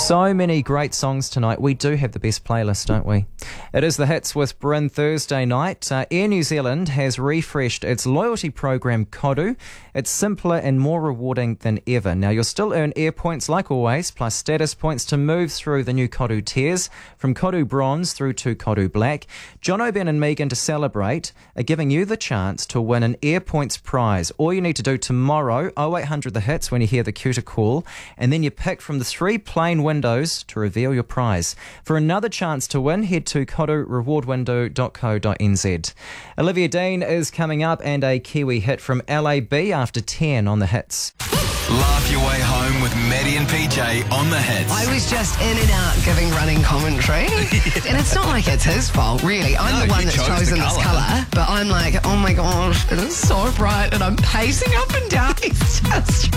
So many great songs tonight. We do have the best playlist, don't we? It is The Hits with Bryn Thursday night. Air New Zealand has refreshed its loyalty program, Kodu. It's simpler and more rewarding than ever. Now, you'll still earn air points like always, plus status points to move through the new Kodu tiers, from Kodu Bronze through to Kodu Black. John O'Ben and Megan, to celebrate, are giving you the chance to win an air points prize. All you need to do tomorrow, 0800 The Hits, when you hear the cue to call, and then you pick from the 3 plain windows to reveal your prize. For another chance to win, head to kodurewardwindow.co.nz. Olivia Dean is coming up, and a Kiwi hit from LAB after 10 on The Hits. Laugh your way home with Maddie and PJ on The Hits. I was just in and out giving running commentary. And it's not like it's his fault, really. I'm the one that's chosen this colour. But I'm like, oh my gosh, it is so bright. And I'm pacing up and down. It's just